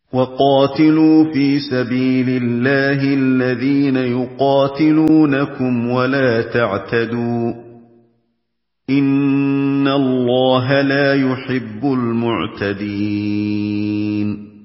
وقاتلوا في سبيل الله الذين يقاتلونكم ولا تعتدوا إن الله لا يحب المعتدين